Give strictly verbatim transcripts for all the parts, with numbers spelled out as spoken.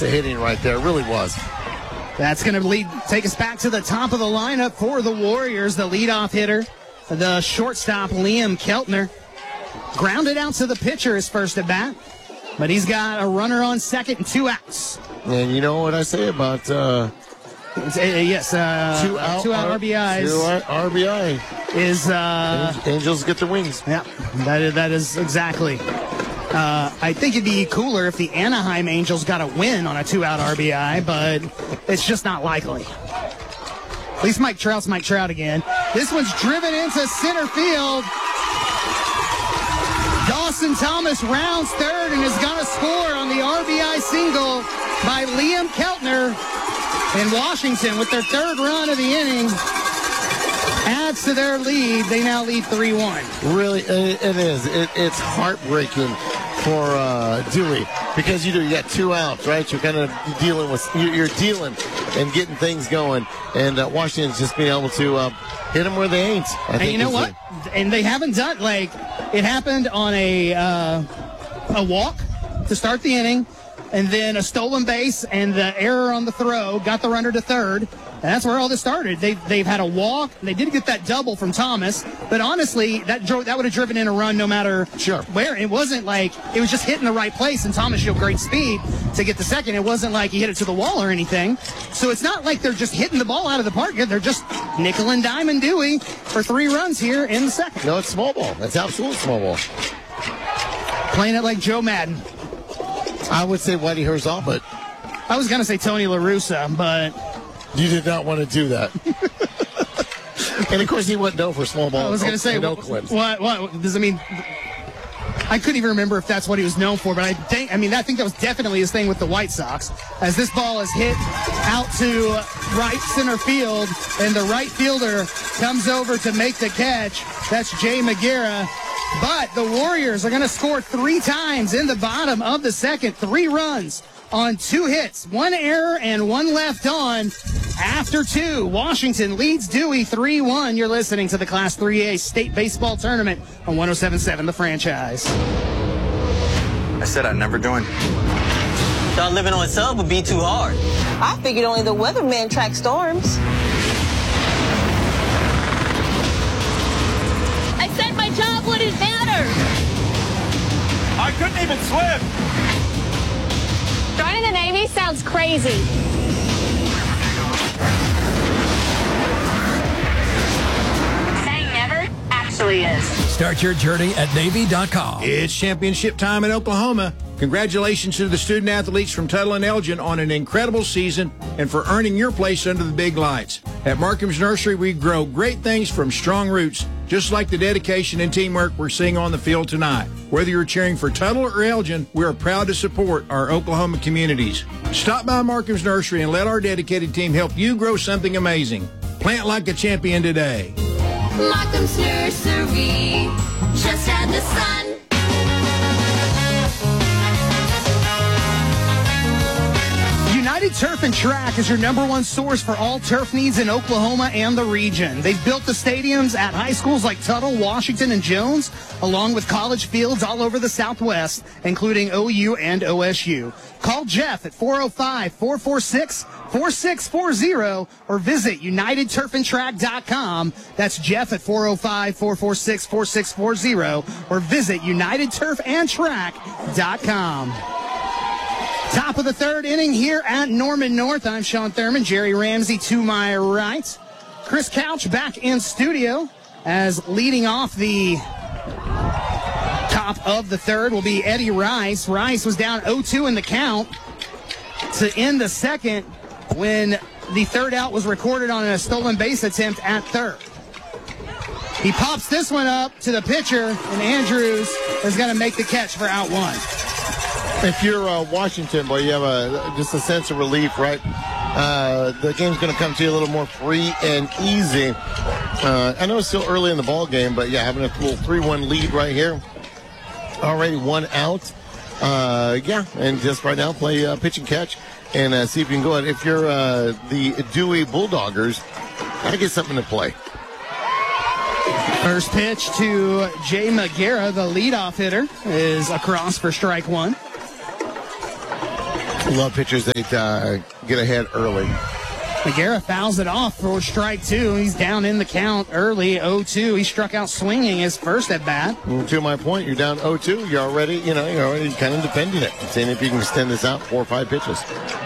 of hitting right there. It really was. That's going to lead, take us back to the top of the lineup for the Warriors. The leadoff hitter, the shortstop, Liam Keltner. Grounded out to the pitcher his first at bat. But he's got a runner on second and two outs. And you know what I say about uh, uh, yes, uh, two out, two out R- R B Is. Two out R B I is uh, Angels get the wings. Yeah, that is, that is exactly. Uh, I think it'd be cooler if the Anaheim Angels got a win on a two-out R B I, but it's just not likely. At least Mike Trout's Mike Trout again. This one's driven into center field. Dawson Thomas rounds third and is going to score on the R B I single by Liam Keltner. And Washington, with their third run of the inning, adds to their lead. They now lead three one. Really, it, it is. It, it's heartbreaking for uh, Dewey because you do. You got two outs, right? You're kind of dealing with. You're dealing and getting things going, and uh, Washington's just being able to uh, hit them where they ain't. I and think you know what? A, and they haven't done like it happened on a uh, a walk to start the inning, and then a stolen base and the error on the throw got the runner to third. And that's where all this started. They, they've had a walk. They did get that double from Thomas. But honestly, that drove, that would have driven in a run no matter sure. where. It wasn't like it was just hitting the right place, and Thomas showed great speed to get the second. It wasn't like he hit it to the wall or anything. So it's not like they're just hitting the ball out of the park. They're just nickel and diming Dewey for three runs here in the second. No, it's small ball. That's absolute small ball. Playing it like Joe Madden. I would say Whitey Herzog, but I was going to say Tony La Russa, but you did not want to do that. And of course, he wouldn't know for small ball. I was going to say, what, what, what does it mean? I couldn't even remember if that's what he was known for, but I think, I mean, I think that was definitely his thing with the White Sox. As this ball is hit out to right center field, and the right fielder comes over to make the catch. That's Jay McGarrah. But the Warriors are going to score three times in the bottom of the second. Three runs on two hits, one error and one left on after two. Washington leads Dewey three one. You're listening to the Class three A State Baseball Tournament on one oh seven point seven The Franchise. I said I'd never join. Thought living on sub would be too hard. I figured only the weatherman track storms. I said my job wouldn't matter. I couldn't even swim. Joining the Navy sounds crazy. Saying never actually is. Start your journey at Navy dot com. It's championship time in Oklahoma. Congratulations to the student athletes from Tuttle and Elgin on an incredible season and for earning your place under the big lights. At Markham's Nursery, we grow great things from strong roots, just like the dedication and teamwork we're seeing on the field tonight. Whether you're cheering for Tuttle or Elgin, we are proud to support our Oklahoma communities. Stop by Markham's Nursery and let our dedicated team help you grow something amazing. Plant like a champion today. Markham's Nursery, just had the sun. United Turf and Track is your number one source for all turf needs in Oklahoma and the region. They've built the stadiums at high schools like Tuttle, Washington, and Jones, along with college fields all over the Southwest, including O U and O S U. Call Jeff at four oh five, four four six, four six four zero or visit united turf and track dot com. That's Jeff at four oh five, four four six, four six four zero or visit united turf and track dot com. Top of the third inning here at Norman North. I'm Sean Thurman, Jerry Ramsey to my right. Chris Couch back in studio as leading off the top of the third will be Eddie Rice. Rice was down oh two in the count to end the second when the third out was recorded on a stolen base attempt at third. He pops this one up to the pitcher, and Andrews is going to make the catch for out one. If you're uh, Washington, boy, you have a just a sense of relief, right? Uh, the game's going to come to you a little more free and easy. Uh, I know it's still early in the ball game, but yeah, having a little three one lead right here. Already one out. Uh, yeah, and just right now play uh, pitch and catch and uh, see if you can go ahead. If you're uh, the Dewey Bulldoggers, gotta get something to play. First pitch to Jay McGarrah, the leadoff hitter, is across for strike one. love pitchers that uh, get ahead early. Megara fouls it off for strike two. He's down in the count early, oh two. He struck out swinging his first at bat. And to my point, you're down oh two. You're already, you know, you're already kind of defending it, seeing if you can extend this out four or five pitches.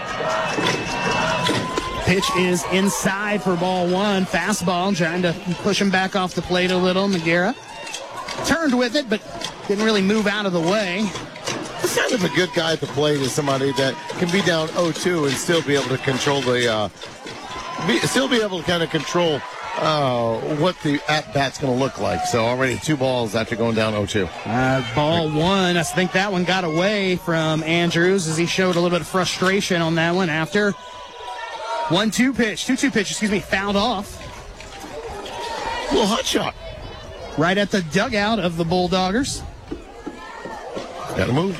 Pitch is inside for ball one. Fastball, trying to push him back off the plate a little. Megara turned with it, but didn't really move out of the way. What kind of a good guy at the plate is somebody that can be down oh two and still be able to control the, uh, be, still be able to kind of control uh, what the at-bat's going to look like. So already two balls after going down oh two. Uh, ball one, I think that one got away from Andrews as he showed a little bit of frustration on that one after one two pitch, two two pitch, excuse me, fouled off. A little hot shot. Right at the dugout of the Bulldoggers. Gotta move.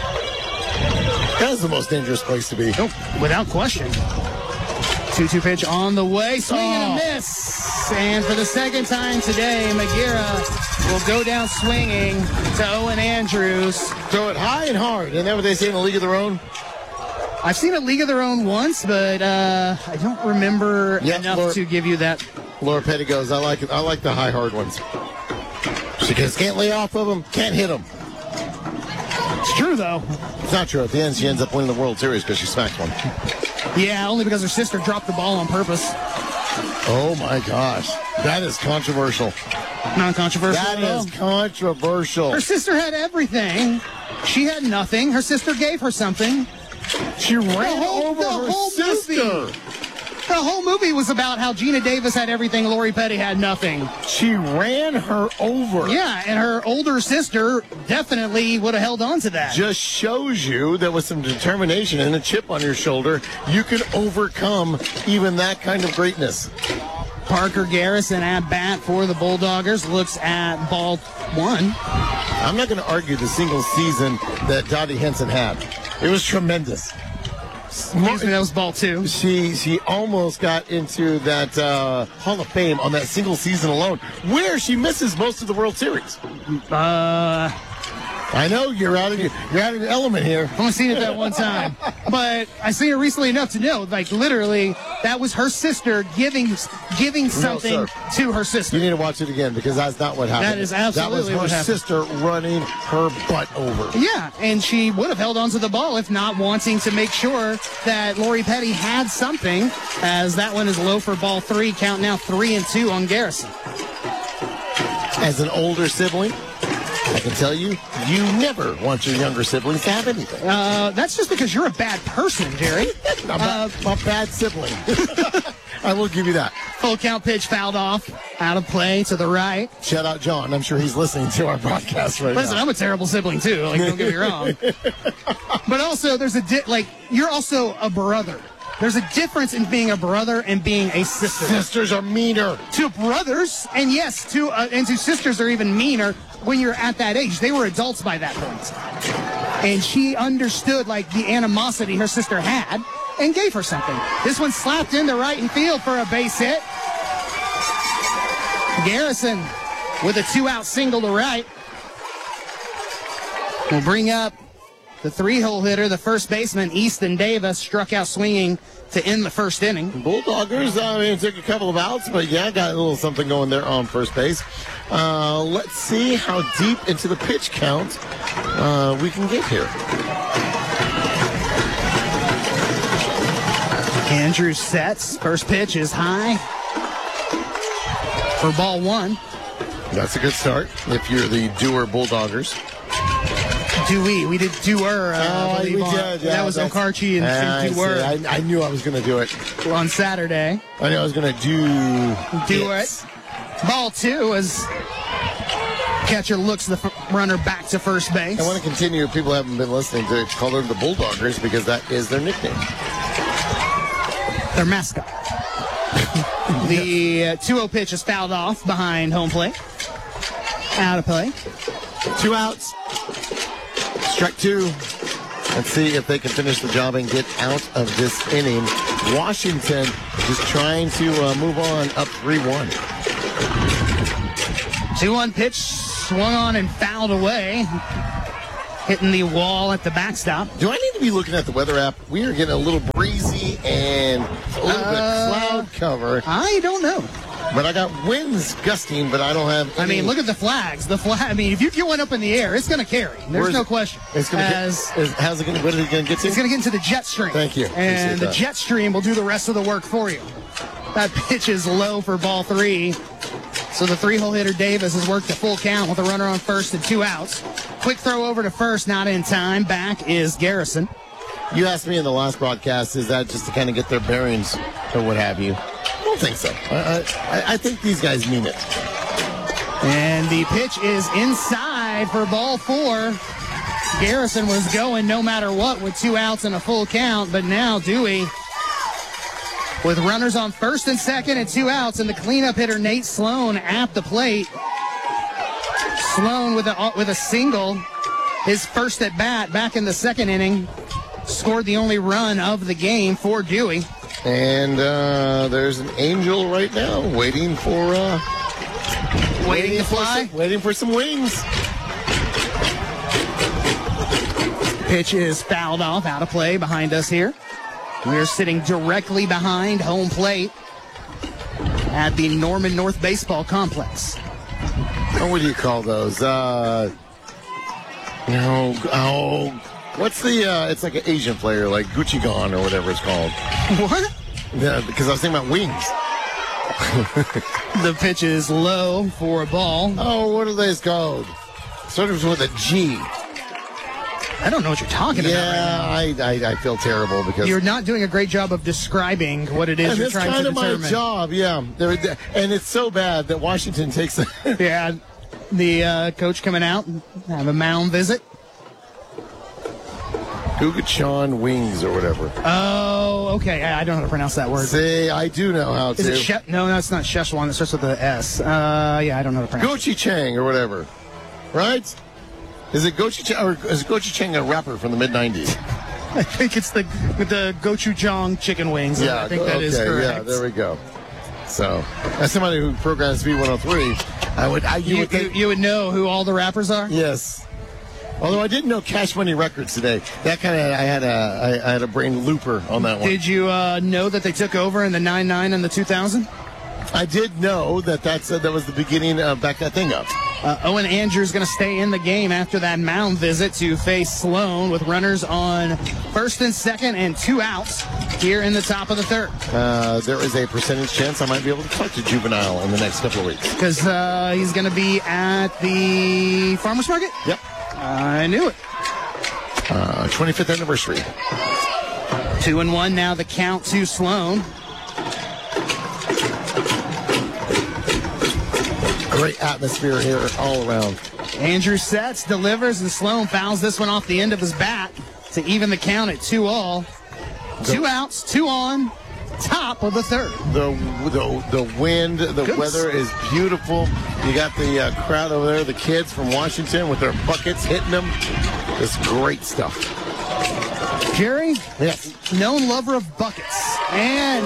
That's the most dangerous place to be. Oh, without question. two two pitch on the way. Swing oh. and a miss. And for the second time today, Megara will go down swinging to Owen Andrews. Throw it high and hard. Isn't that what they say in a League of Their Own? I've seen a League of Their Own once, but uh, I don't remember yep, enough Laura, to give you that. Laura Petty goes, I like it. I like the high, hard ones. Because can't lay off of them, can't hit them. It's true, though. It's not true. At the end, she ends up winning the World Series because she smacked one. Yeah, only because her sister dropped the ball on purpose. Oh, my gosh. That is controversial. Non-controversial. That is controversial. Her sister had everything. She had nothing. Her sister gave her something. She ran whole, over her sister. Movie. The whole movie was about how Gina Davis had everything, Lori Petty had nothing. She ran her over. Yeah, and her older sister definitely would have held on to that. Just shows you that with some determination and a chip on your shoulder, you can overcome even that kind of greatness. Parker Garrison at bat for the Bulldoggers looks at ball one. I'm not going to argue the single season that Dottie Henson had. It was tremendous. Excuse me, that was ball two. She she almost got into that uh, Hall of Fame on that single season alone, where she misses most of the World Series. Uh, I know you're out of your you're out of your element here. I've only seen it that one time, but I've seen it recently enough to know, like literally, that was her sister giving giving something no, to her sister. You need to watch it again because that's not what happened. That is absolutely that was her what sister running her butt over. Yeah, and she would have held onto the ball if not wanting to make sure that Lori Petty had something. As that one is low for ball three. Count now three and two on Garrison. As an older sibling, I can tell you, you never want your younger siblings to have anything. Uh, that's just because you're a bad person, Jerry. I'm uh, a bad sibling. I will give you that. Full count pitch fouled off. Out of play to the right. Shout out John. I'm sure he's listening to our broadcast right Listen, now. I'm a terrible sibling, too. Like, don't get me wrong. But also, there's a, di- like, you're also a brother. There's a difference in being a brother and being a sister. Sisters are meaner. To brothers, and yes, to uh, and to sisters are even meaner when you're at that age. They were adults by that point. And she understood, like, the animosity her sister had and gave her something. This one slapped into right in field for a base hit. Garrison with a two-out single to right. We'll bring up the three-hole hitter, the first baseman, Easton Davis, struck out swinging to end the first inning. Bulldoggers, I mean, took a couple of outs, but yeah, got a little something going there on first base. Uh, let's see how deep into the pitch count uh, we can get here. Andrews sets. First pitch is high for ball one. That's a good start if you're the Dewar Bulldoggers. Dewey. We did Dewar. Uh, oh, we on, did. Yeah, that was Okarchi and, uh, and Dewar. I, I knew I was going to do it. On Saturday. I knew I was going to do Do it. it. Ball two as catcher looks the f- runner back to first base. I want to continue. People haven't been listening to call them the Bulldoggers because that is their nickname. Their mascot. The two oh pitch is fouled off behind home plate. Out of play. Two outs. Strike two. Let's see if they can finish the job and get out of this inning. Washington just trying to uh, move on up three one. two one pitch swung on and fouled away. hitting the wall at the backstop. Do I need to be looking at the weather app? We are getting a little breezy and a little Uh, bit of cloud cover. I don't know. But I got winds gusting, but I don't have I any- mean, look at the flags. The flag. I mean, if you get one up in the air, it's going to carry. There's Where's no it? question. It's going to As get. Is, how's it going? What is it going to get to? It's going to get into the jet stream. Thank you. And Appreciate the that. jet stream will do the rest of the work for you. That pitch is low for ball three. So the three-hole hitter Davis has worked a full count with a runner on first and two outs. Quick throw over to first, not in time. Back is Garrison. You asked me in the last broadcast, is that just to kind of get their bearings or what have you? I don't think so. I, I, I think these guys mean it. And the pitch is inside for ball four. Garrison was going no matter what with two outs and a full count, but now Dewey with runners on first and second and two outs, and the cleanup hitter Nate Sloan at the plate. Sloan with a with a single, his first at bat back in the second inning, scored the only run of the game for Dewey. And uh, there's an angel right now waiting for uh, Waiting to for fly? some- waiting for some wings. Pitch is fouled off, out of play behind us here. We're sitting directly behind home plate at the Norman North Baseball Complex. Oh, what do you call those? Uh, no, oh, what's the? Uh, it's like an Asian player, like Gucci Gon or whatever it's called. What? Yeah, because I was thinking about wings. The pitch is low for a ball. Oh, what are those called? Sort of with a G. I don't know what you're talking Yeah, about right I, I I feel terrible now. because You're not doing a great job of describing what it is and you're it's trying kind to of my determine. job. Yeah, They're- they're- and it's so bad that Washington takes. Yeah, the uh, coach coming out and have a mound visit. Gugachon wings or whatever. Oh, okay. I I don't know how to pronounce that word. See, I do know how Is to. it she- No, that's not Szechuan. That starts with an S. Uh, yeah, I don't know how to pronounce it. Gochi Chang or whatever, right? Is it Gochi Chang or is Gochi Chang a rapper from the mid nineties? I think it's the with the gochujang chicken wings. Yeah, I think that okay, is correct. yeah, there we go. So, as somebody who programs V one oh three, I would, I you, You, would think, you, you would know who all the rappers are? yes. Although I didn't know Cash Money Records today. That kind of, I had a, I, I had a brain looper on that one. Did you uh, know that they took over in the nine nine and the two thousand? I did know that that's, uh, that was the beginning of back that thing up. Uh, Owen Andrews going to stay in the game after that mound visit to face Sloan with runners on first and second and two outs here in the top of the third. Uh, there is a percentage chance I might be able to talk to Juvenile in the next couple of weeks. Because uh, he's going to be at the farmer's market? Yep. I knew it. Uh, twenty-fifth anniversary. Two and one now, the count to Sloan. Great atmosphere here all around. Andrew sets, delivers, and Sloan fouls this one off the end of his bat to even the count at two all. Two outs, two on, top of the third. The the, the wind, the Goodness. weather is beautiful. You got the uh, crowd over there, the kids from Washington with their buckets hitting them. It's great stuff. Jerry, Yes. known lover of buckets. And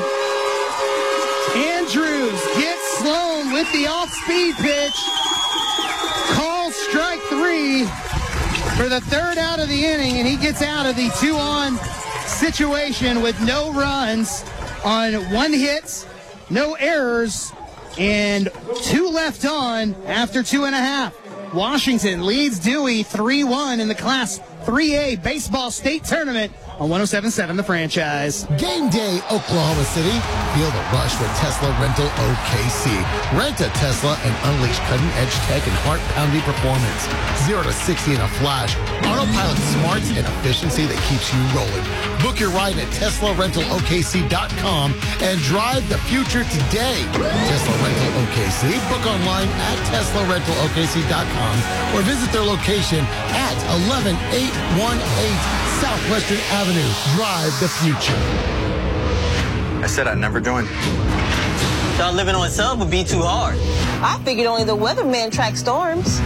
Andrews gets Sloan with the off-speed pitch. Calls strike three for the third out of the inning, and he gets out of the two-on situation with no runs on one hit, no errors, and two left on after two and a half. Washington leads Dewey three one in the Class three A Baseball State Tournament on one oh seven point seven The Franchise. Game day, Oklahoma City. Feel the rush with Tesla Rental O K C. Rent a Tesla and unleash cutting-edge tech and heart-pounding performance. Zero to sixty in a flash. Autopilot smarts and efficiency that keeps you rolling. Book your ride at Tesla Rental O K C dot com and drive the future today. Tesla Rental O K C. Book online at Tesla Rental O K C dot com or visit their location at eleven eight one eight Southwestern Avenue. Drive the future. I said I'd never join. Thought living on sub would be too hard. I figured only the weatherman track storms.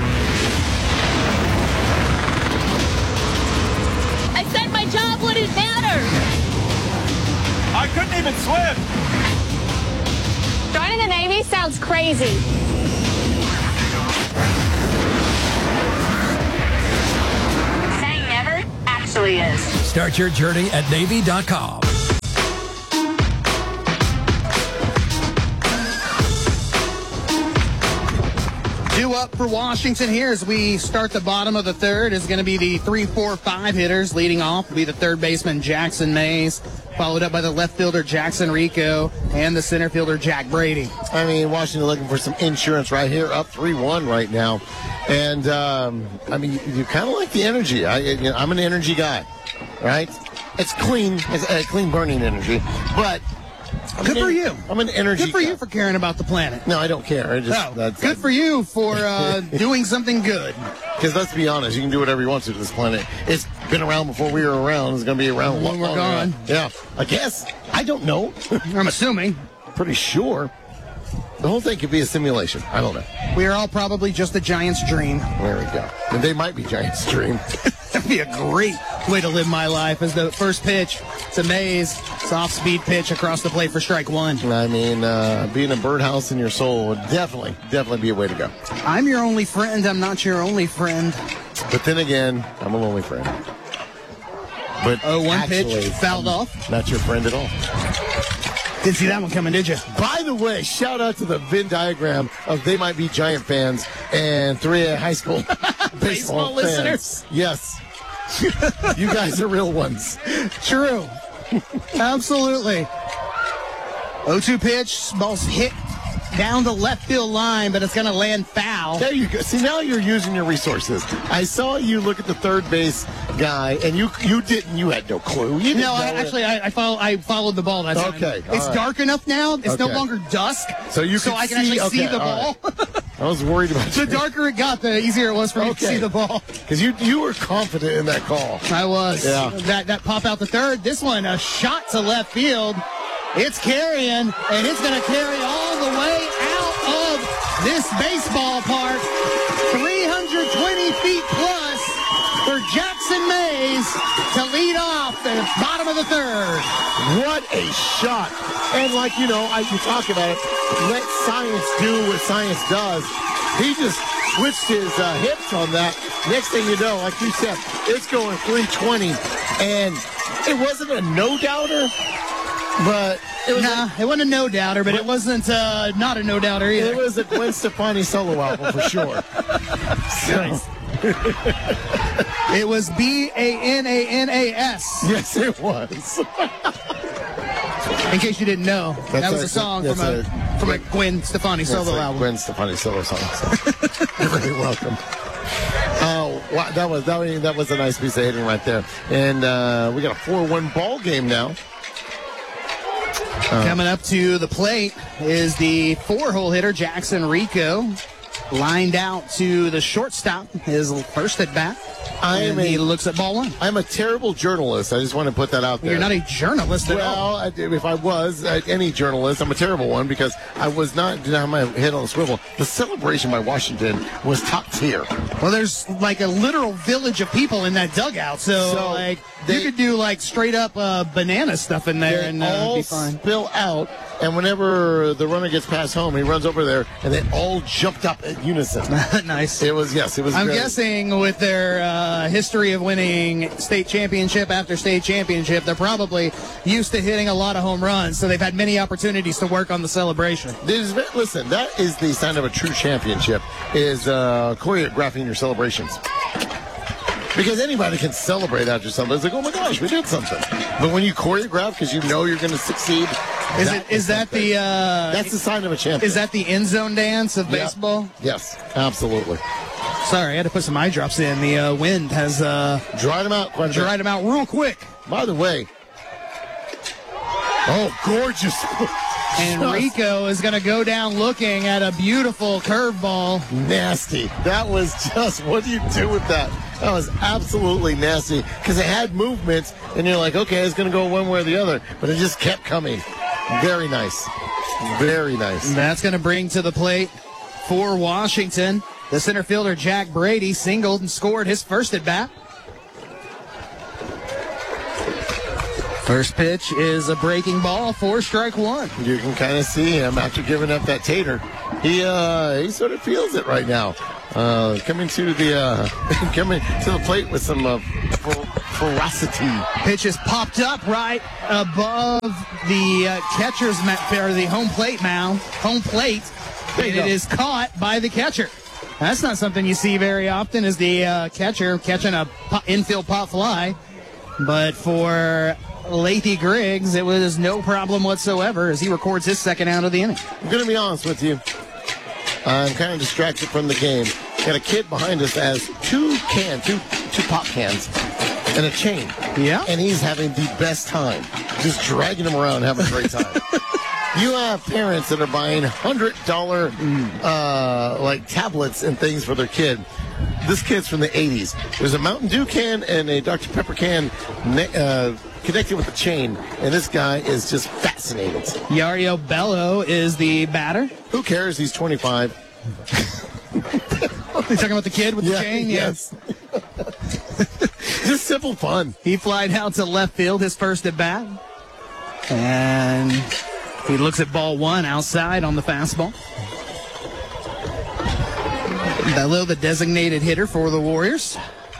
I said my job wouldn't matter. I couldn't even swim. Joining the Navy sounds crazy. Say actually is. Start your journey at Navy dot com. Due up for Washington here as we start the bottom of the third is going to be the three, four, five hitters. Leading off will be the third baseman Jackson Mays, followed up by the left fielder Jackson Rico and the center fielder Jack Brady. I mean, Washington looking for some insurance right here, up three one right now. And, um, I mean, you, you kind of like the energy. I, you know, I'm an energy guy, right? It's clean, it's uh, clean burning energy, but... I'm Good an, for you. I'm an energy Good for guy. you for caring about the planet. No, I don't care. I just, No, that's, good for you for uh, doing something good. Because let's be honest, you can do whatever you want to to this planet. It's been around before we were around. It's going to be around a lot When we're longer. gone. Yeah, I guess. I don't know. I'm assuming. Pretty sure. The whole thing could be a simulation. I don't know. We are all probably just a giant's dream. There we go. And they might be Giants' dream. That'd be a great way to live my life. As the first pitch to Mays, soft speed pitch across the plate for strike one. I mean, uh, being a birdhouse in your soul would definitely, definitely be a way to go. I'm your only friend. I'm not your only friend. But then again, I'm a lonely friend. But Oh, one actually, pitch fouled I'm off. Not your friend at all. Didn't see that one coming, did you? By the way, shout out to the Venn diagram of They Might Be Giant fans and three A high school baseball, Baseball fans. listeners. Yes. You guys are real ones. True. Absolutely. oh two pitch, ball's hit down the left field line, but it's going to land foul. There you go. See, now you're using your resources. I saw you look at the third base guy, and you you didn't. You had no clue. You didn't No, I, know it. actually, I, I, follow, I followed the ball. That's Okay, all It's right. dark enough now. It's no Okay. longer dusk. So you so could I can see- actually see okay, the all ball. I was worried about The you. darker it got, the easier it was for me to Okay. see the ball. Because you you were confident in that call. I was. Yeah. That that pop out the third. This one, a shot to left field. It's carrying, and it's going to carry all the way out of this baseball park. three hundred twenty feet plus for Jackson Mays to lead off the bottom of the third. What a shot. And like, you know, I, you talk about it, let science do what science does. He just switched his uh, hips on that. Next thing you know, like you said, it's going three twenty. And it wasn't a no-doubter, but it was Nah, it wasn't a no-doubter, but it wasn't uh, not a no-doubter a, either. it was a Gwen Stefani solo album for sure. So, It was B A N A N A S, yes, it was. in case you didn't know. That's that was a- a song that's from a, a- from a Gwen Stefani That's solo a album. Gwen Stefani solo song. So. You're very welcome. Oh, wow, that was that was that was a nice piece of hitting right there. And uh, we got a four one ball game now. Coming up to the plate is the four-hole hitter, Jackson Rico, lined out to the shortstop, his first at bat. I am and he a- looks at ball one. I'm a terrible journalist. I just want to put that out there. You're not a journalist at all. Well, I, if I was uh, any journalist, I'm a terrible one because I was not, didn't have my head on the swivel. The celebration by Washington was top tier. Well, there's like a literal village of people in that dugout, so, So like they- you could do like straight up uh, banana stuff in there They and uh, all be fine. spill out, and whenever the runner gets past home, he runs over there, and they all jumped up at unison. Nice. It was, yes, it was I'm great. guessing with their uh, history of winning state championship after state championship, they're probably used to hitting a lot of home runs, so they've had many opportunities to work on the celebration. There's, listen, that is the sign of a true championship, is uh, choreographing your celebrations. Because anybody can celebrate after something. It's like, oh my gosh, we did something. But when you choreograph because you know you're going to succeed, Is that it is that something. the uh, That's the sign of a champion. is that the end zone dance of Yeah. baseball? Yes, absolutely. Sorry, I had to put some eye drops in. The uh, wind has uh, Dried them out quite a bit. dried them out real quick. By the way, oh, gorgeous. And Just Rico is going to go down looking at a beautiful curveball. nasty. That was just, what do you do with that? That was absolutely nasty because it had movements, and you're like, okay, it's going to go one way or the other, but it just kept coming. Very nice. Very nice. That's going to bring to the plate for Washington. The center fielder, Jack Brady, singled and scored his first at bat. First pitch is a breaking ball for strike one. You can kind of see him after giving up that tater. He uh, he sort of feels it right now. Uh, coming to the uh, coming to the plate with some uh, fer- ferocity. Pitch is popped up right above the uh, catcher's ma- or the home plate mound, home plate, and it is caught by the catcher. That's not something you see very often, is the uh, catcher catching a pop, infield pop fly. But for Lathy Griggs, it was no problem whatsoever as he records his second out of the inning. I'm going to be honest with you. I'm kind of distracted from the game. Got a kid behind us that has two cans, two, two pop cans, and a chain. Yeah. And he's having the best time. Just dragging them around, having a great time. You have parents that are buying one hundred dollars uh, like tablets and things for their kid. This kid's from the eighties. There's a Mountain Dew can and a Doctor Pepper can uh, connected with a chain, and this guy is just fascinated. Yario Bello is the batter. Who cares? He's twenty-five. You talking about the kid with the Yeah, chain? yes. Just simple fun. He flied out to left field, his first at bat. And he looks at ball one outside on the fastball. Bello, the designated hitter for the Warriors.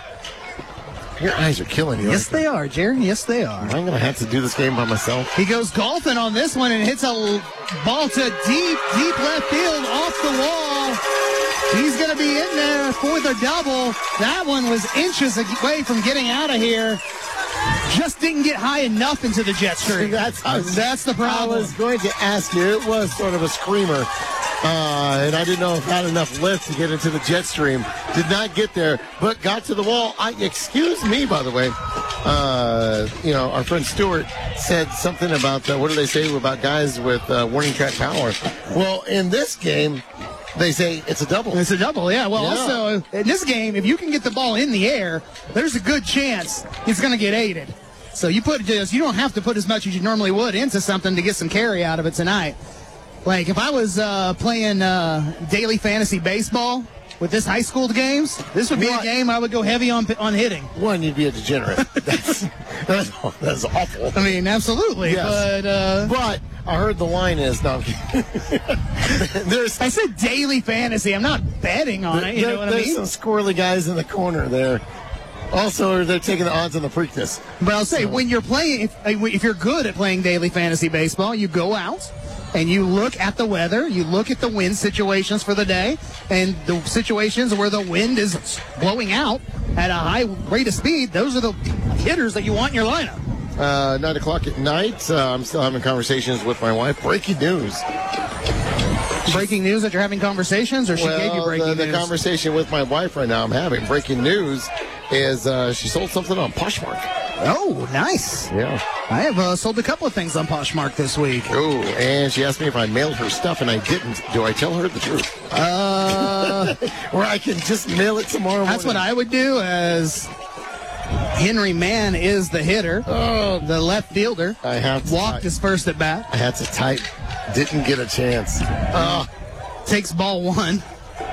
Your eyes are killing you. Yes, they are, Jerry. Yes, they are. I'm going to have to do this game by myself. He goes golfing on this one and hits a ball to deep, deep left field off the wall. He's going to be in there for the double. That one was inches away from getting out of here. Just didn't get high enough into the jet stream. That's, That's the problem. I was going to ask you. It was sort of a screamer. Uh, and I didn't know if I had enough lift to get into the jet stream. Did not get there, but got to the wall. I, excuse me, by the way. Uh, you know, our friend Stuart said something about, uh, what do they say about guys with uh, warning track power? Well, in this game, they say it's a double. It's a double, yeah. Well, Yeah. also, in this game, if you can get the ball in the air, there's a good chance it's going to get aided. So you put just, you don't have to put as much as you normally would into something to get some carry out of it tonight. Like, if I was uh, playing uh, daily fantasy baseball with this high school games, this would be What? a game I would go heavy on on hitting. One, you'd be a degenerate. That's, that's, that's awful. I mean, absolutely. Yes. But uh, But I heard the line is, no, I'm kidding. There's, I said daily fantasy. I'm not betting on it. You there- know what I there's mean? some squirrely guys in the corner there. Also, they're taking the odds on the Preakness. But I'll say, when you're playing, if, if you're good at playing daily fantasy baseball, you go out and you look at the weather, you look at the wind situations for the day, and the situations where the wind is blowing out at a high rate of speed, those are the hitters that you want in your lineup. Uh, nine o'clock at night, uh, I'm still having conversations with my wife. Breaking news. Breaking news that you're having conversations, or she well, gave you breaking the, the news? conversation with my wife right now I'm having. Breaking news is uh, she sold something on Poshmark. Oh, nice. Yeah. I have uh, sold a couple of things on Poshmark this week. Oh, and she asked me if I mailed her stuff, and I didn't. Do I tell her the truth? Uh, or I can just mail it tomorrow That's what morning. I would do, as Henry Mann is the hitter, Oh, the left fielder. I have to Walked type. his first at bat. I had to type. Didn't get a chance. Uh, Takes ball one.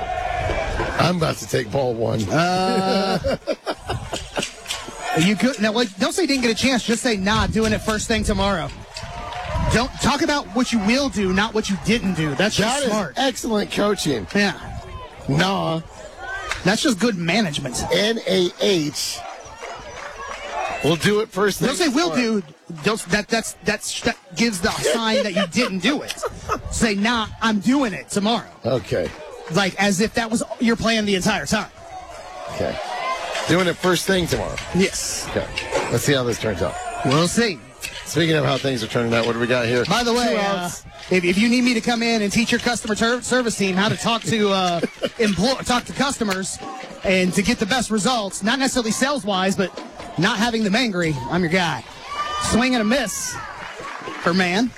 I'm about to take ball one. Uh, you could now. Like, don't say you didn't get a chance. Just say, nah, doing it first thing tomorrow. Don't talk about what you will do, not what you didn't do. That's That just is smart. excellent coaching. Yeah, Nah. that's just good management. N A H. We'll do it first thing Don't say will tomorrow. do. Don't, that that's that's that gives the sign that you didn't do it. Say, nah, I'm doing it tomorrow. Okay. Like as if that was your plan the entire time. Okay. Doing it first thing tomorrow. Yes. Okay. Let's see how this turns out. We'll see. Speaking of how things are turning out, what do we got here? By the way, Two uh, outs. if, if you need me to come in and teach your customer ter- service team how to talk to uh, employ- talk to customers and to get the best results, not necessarily sales-wise, but not having them angry, I'm your guy. Swing and a miss for man.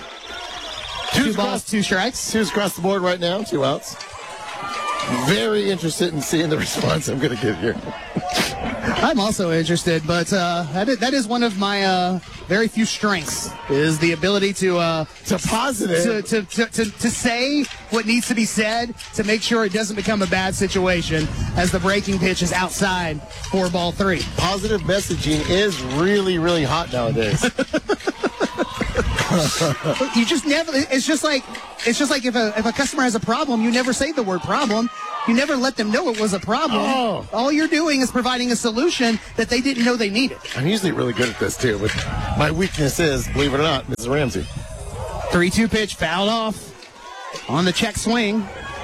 Two Two's balls, across- two strikes. Two's across the board right now. Two outs. Very interested in seeing the response I'm going to get here. I'm also interested, but uh, that, is, that is one of my uh, very few strengths is the ability to uh, to positive to, to, to, to, to say what needs to be said to make sure it doesn't become a bad situation as the breaking pitch is outside for ball three. Positive messaging is really, really hot nowadays. You just never. It's just like it's just like if a if a customer has a problem, you never say the word problem. You never let them know it was a problem. Oh. All you're doing is providing a solution that they didn't know they needed. I'm usually really good at this too, but my weakness is, believe it or not, Missus Ramsey. three two pitch fouled off on the check swing.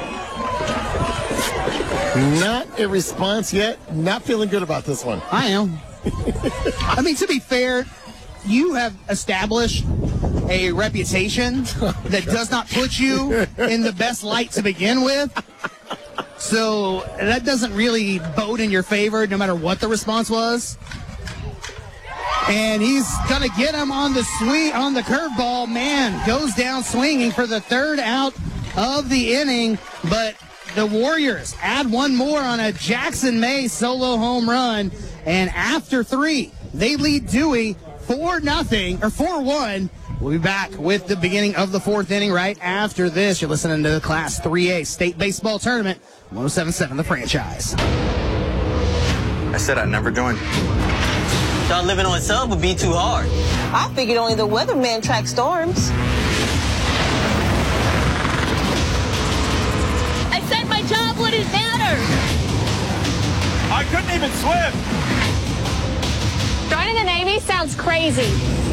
Not a response yet. Not feeling good about this one. I am. I mean, to be fair, you have established a reputation that does not put you in the best light to begin with. So that doesn't really bode in your favor no matter what the response was. And he's going to get him on the swing, on the curveball. Man goes down swinging for the third out of the inning. But the Warriors add one more on a Jackson May solo home run. And after three, they lead Dewey four nothing or four one. We'll be back with the beginning of the fourth inning right after this. You're listening to the Class three A State Baseball Tournament, one oh seven point seven The Franchise. I said I'd never join. Thought living on sub would be too hard. I figured only the weatherman tracks storms. I said my job wouldn't matter. I couldn't even swim. Joining the Navy sounds crazy.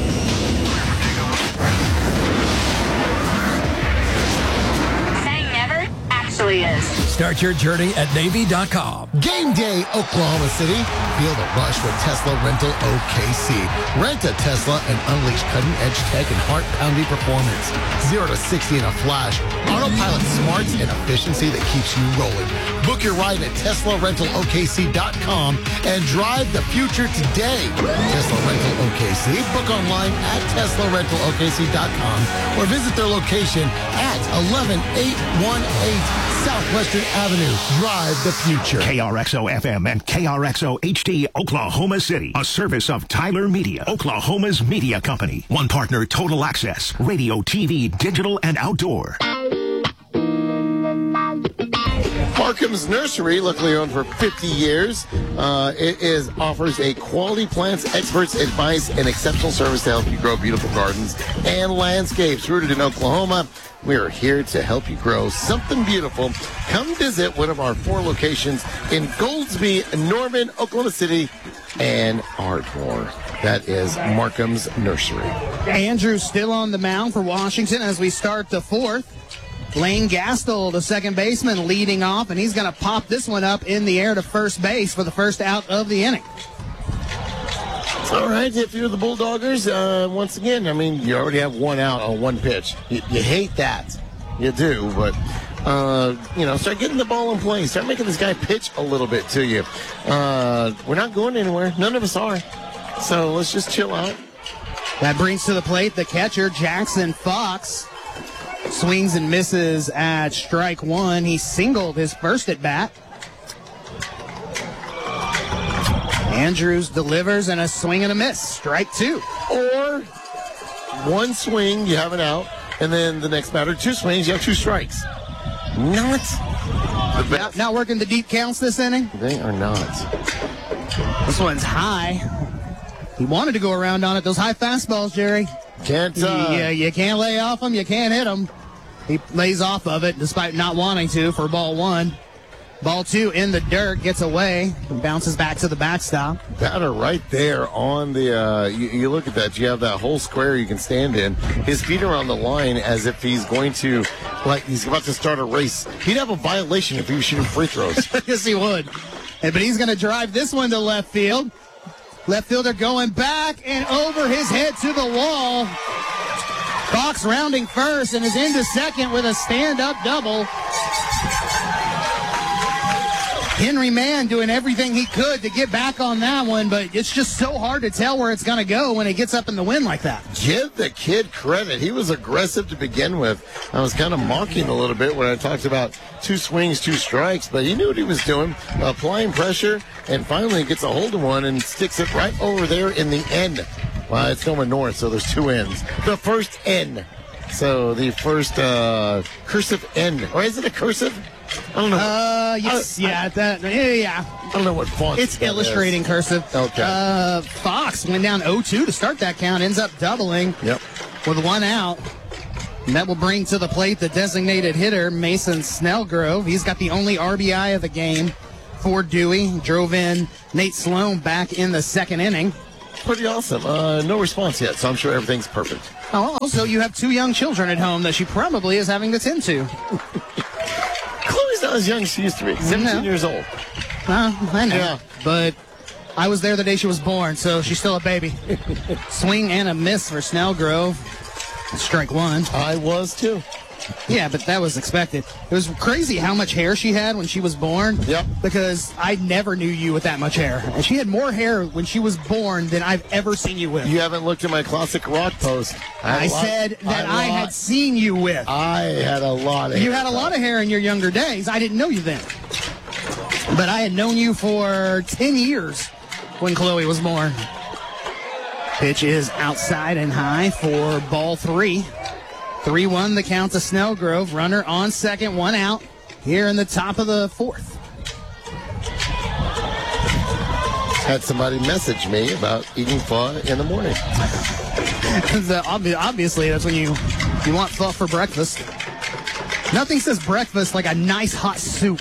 Saying never actually is. Start your journey at Navy dot com. Game day, Oklahoma City. Feel the rush with Tesla Rental O K C. Rent a Tesla and unleash cutting-edge tech and heart-pounding performance. Zero to sixty in a flash. Autopilot smarts and efficiency that keeps you rolling. Book your ride at Tesla Rental O K C dot com and drive the future today. Tesla Rental O K C. Book online at Tesla Rental O K C dot com or visit their location at eleven eight one eight Southwestern Avenue. Drive the future. K R X O F M and K R X O H D Oklahoma City. A service of Tyler Media, Oklahoma's media company. One partner, Total Access. Radio, T V, digital, and outdoor. Markham's Nursery, luckily owned for fifty years, uh, it is offers a quality plants experts advice and exceptional service to help you grow beautiful gardens and landscapes. Rooted in Oklahoma, we are here to help you grow something beautiful. Come visit one of our four locations in Goldsby, Norman, Oklahoma City, and Ardmore. That is Markham's Nursery. Andrews still on the mound for Washington as we start the fourth. Lane Gastel, the second baseman, leading off, and he's going to pop this one up in the air to first base for the first out of the inning. All right, if you're the Bulldoggers, uh, once again, I mean, you already have one out on one pitch. You, you hate that. You do, but, uh, you know, start getting the ball in play. Start making this guy pitch a little bit to you. Uh, we're not going anywhere. None of us are. So let's just chill out. That brings to the plate the catcher, Jackson Fox. Swings and misses at strike one. He singled his first at bat. Andrews delivers and a swing and a miss. Strike two. Or one swing, you have an out, and then the next batter, two swings, you have two strikes. Not the best. Not, not working the deep counts this inning? They are not. This one's high. He wanted to go around on it. Those high fastballs, Jerry. Can't, uh... Yeah, you can't lay off them. You can't hit them. He lays off of it despite not wanting to for ball one. Ball two in the dirt, gets away, and bounces back to the backstop. Batter right there on the, uh, you, you look at that, you have that whole square you can stand in. His feet are on the line as if he's going to, like he's about to start a race. He'd have a violation if he was shooting free throws. Yes, he would. And, but he's going to drive this one to left field. Left fielder going back and over his head to the wall. Fox rounding first and is into second with a stand-up double. Henry Mann doing everything he could to get back on that one, but it's just so hard to tell where it's going to go when it gets up in the wind like that. Give the kid credit. He was aggressive to begin with. I was kind of mocking a little bit when I talked about two swings, two strikes, but he knew what he was doing, applying pressure, and finally gets a hold of one and sticks it right over there in the end. Well, it's going north, so there's two N's. The first N. So the first uh, cursive N. Or is it a cursive? I don't know. Uh, yes, I, yeah, I, that, yeah, yeah. I don't know what font It's illustrating is. cursive. Okay. Uh, Fox went down oh two to start that count, ends up doubling Yep. with one out. And that will bring to the plate the designated hitter, Mason Snellgrove. He's got the only R B I of the game for Dewey. Drove in Nate Sloan back in the second inning. Pretty awesome. Uh, no response yet, so I'm sure everything's perfect. Oh, also, you have two young children at home that she probably is having to tend to. Chloe's not as young as she used to be. seventeen No. years old. Uh, I know. Yeah. But I was there the day she was born, so she's still a baby. Swing and a miss for Snellgrove. Strike one. I was too. Yeah, but that was expected. It was crazy how much hair she had when she was born. Yep. Because I never knew you with that much hair. And she had more hair when she was born than I've ever seen you with. You haven't looked at my classic rock post. I, had a lot- said that a I lot- had seen you with. I had a lot of You hair. had a lot of hair in your younger days. I didn't know you then. But I had known you for ten years when Chloe was born. Pitch is outside and high for ball three. three one the count to Snellgrove. Runner on second, one out here in the top of the fourth. Had somebody message me about eating pho in the morning. the, obvi- obviously, that's when you, you want pho for breakfast. Nothing says breakfast like a nice hot soup.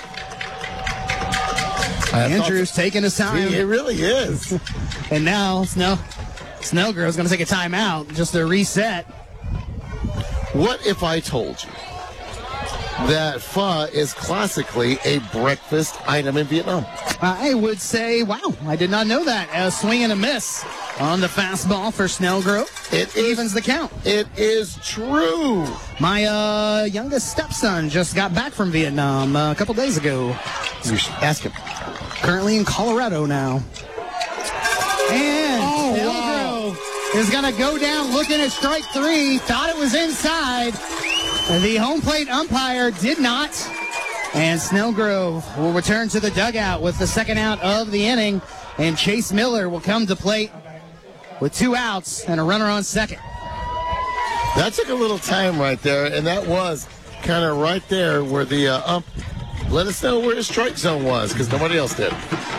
Andrew's taking his time. It really is. And now Snell, Snellgrove's going to take a timeout just to reset. What if I told you that pho is classically a breakfast item in Vietnam? I would say, wow, I did not know that. A swing and a miss on the fastball for Snellgrove. It evens the count. It is true. My uh, youngest stepson just got back from Vietnam uh, a couple days ago. You should ask him. Currently in Colorado now. And Oh, Snellgrove is going to go down looking at strike three. Thought it was inside. The home plate umpire did not. And Snellgrove will return to the dugout with the second out of the inning. And Chase Miller will come to plate with two outs and a runner on second. That took a little time right there, and that was kind of right there where the uh, ump let us know where his strike zone was, because nobody else did.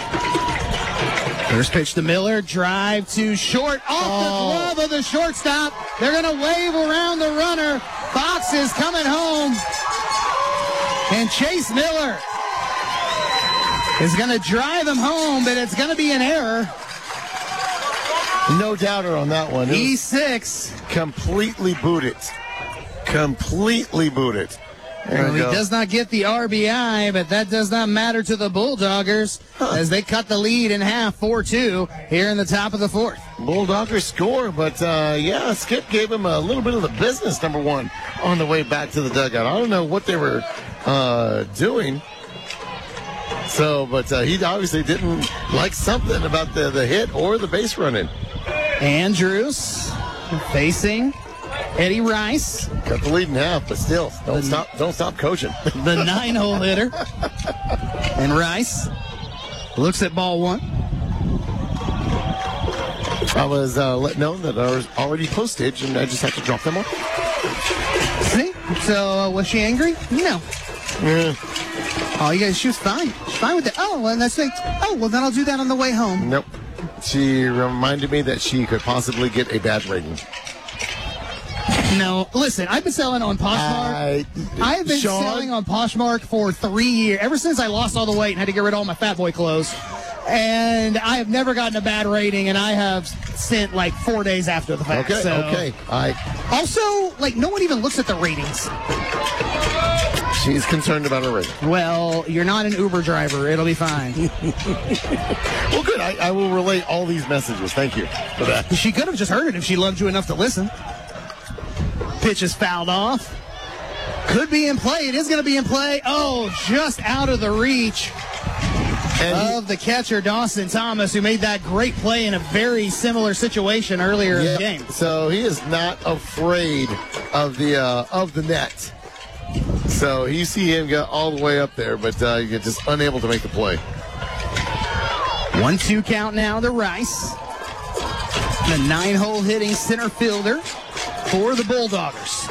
First pitch to Miller, drive to short, off Oh. the glove of the shortstop. They're going to wave around the runner. Fox is coming home. And Chase Miller is going to drive him home, but it's going to be an error. No doubter on that one. It E was six. completely booted. Completely booted. There Well, we he go. does not get the R B I, but that does not matter to the Bulldoggers as they cut the lead in half, four two, here in the top of the fourth. Bulldoggers score, but uh, yeah, Skip gave him a little bit of the business, number one, on the way back to the dugout. I don't know what they were uh, doing. So, but uh, he obviously didn't like something about the, the hit or the base running. Andrews facing Eddie Rice, Cut the lead in half, but still, don't stop, don't stop coaching. the nine-hole hitter. And Rice looks at ball one. I was uh, let known that I was already postage, and I just have to drop them off. See? So, uh, was she angry? No. Yeah. Oh, you guys, she was fine. She's fine with it. Oh, and that's like, oh, well, then I'll do that on the way home. Nope. She reminded me that she could possibly get a bad rating. No, listen, I've been selling on Poshmark. I, I've been Sean? selling on Poshmark for three years, ever since I lost all the weight and had to get rid of all my fat boy clothes. And I have never gotten a bad rating, and I have sent like four days after the fact. Okay, so. okay. I. Also, like, no one even looks at the ratings. She's concerned about her rating. Well, you're not an Uber driver. It'll be fine. Well, good. I, I will relay all these messages. Thank you for that. She could have just heard it if she loved you enough to listen. Pitch is fouled off. Could be in play. It is going to be in play. Oh, just out of the reach And of the catcher, Dawson Thomas, who made that great play in a very similar situation earlier in yeah, the game. So he is not afraid of the uh, of the net. So you see him go all the way up there, but uh, you're just unable to make the play. one two count now to Rice. the nine-hole hitting center fielder for the Bulldoggers.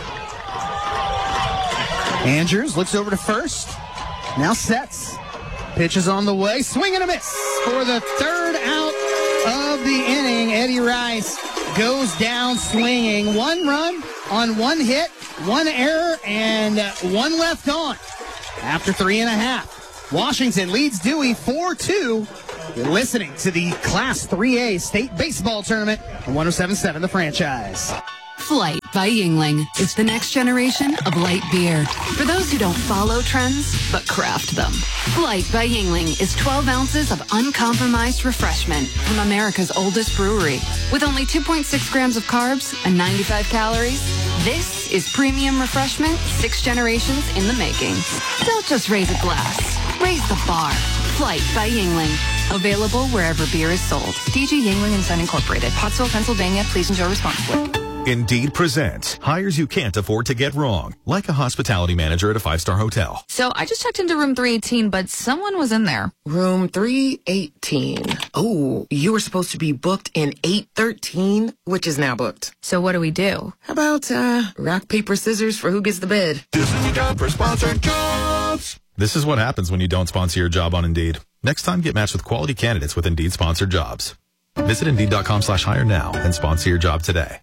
Andrews looks over to first. Now sets. Pitch is on the way. Swing and a miss for the third out of the inning. Eddie Rice goes down swinging. One run on one hit, one error, and one left on after three and a half. Washington leads Dewey four two. You're listening to the Class three A State Baseball Tournament on one oh seven point seven The Franchise. Flight by Yuengling is the next generation of light beer. For those who don't follow trends, but craft them. Flight by Yuengling is twelve ounces of uncompromised refreshment from America's oldest brewery. With only two point six grams of carbs and ninety-five calories, this is premium refreshment six generations in the making. Don't just raise a glass, raise the bar. Flight by Yuengling. Available wherever beer is sold. D G Yuengling and Son Incorporated. Pottsville, Pennsylvania. Please enjoy responsibly. Indeed presents hires you can't afford to get wrong, like a hospitality manager at a five-star hotel. So I just checked into room three eighteen, but someone was in there. Room three eighteen. Oh, you were supposed to be booked in eight thirteen, which is now booked. So what do we do? How about uh, rock, paper, scissors for who gets the bed? This is your job for sponsored jobs. This is what happens when you don't sponsor your job on Indeed. Next time, get matched with quality candidates with Indeed sponsored jobs. Visit Indeed.com slash hire now and sponsor your job today.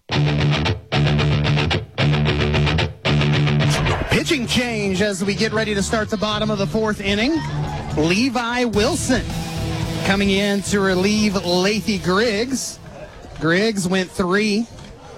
Pitching change as we get ready to start the bottom of the fourth inning. Levi Wilson coming in to relieve Lathy Griggs. Griggs went three.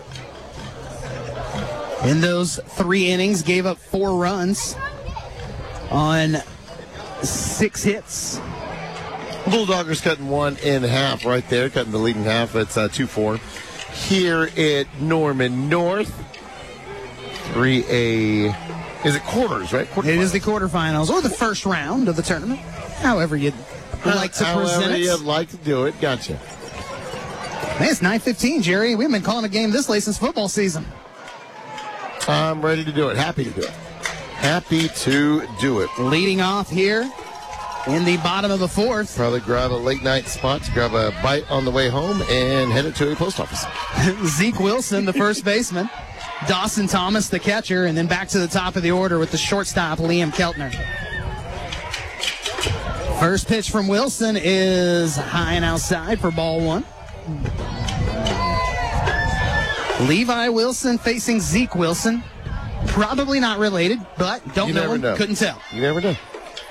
In those three innings, gave up four runs on six hits. Bulldoggers cutting one in half right there, cutting the leading half. It's uh, two four. Here at Norman North, three A, is it quarters, right? It is the quarterfinals, or the first round of the tournament, however you'd like to However present it. you'd like to do it. Gotcha. Man, it's nine fifteen, Jerry. We've been calling a game this late since football season. I'm ready to do it. Happy to do it. Happy to do it. Leading off here in the bottom of the fourth. Probably grab a late night spot, grab a bite on the way home, and head it to a post office. Zeke Wilson, the first baseman. Dawson Thomas, the catcher. And then back to the top of the order with the shortstop, Liam Keltner. First pitch from Wilson is high and outside for ball one. Levi Wilson facing Zeke Wilson. Probably not related, but don't you know never him. know. Couldn't tell. You never know.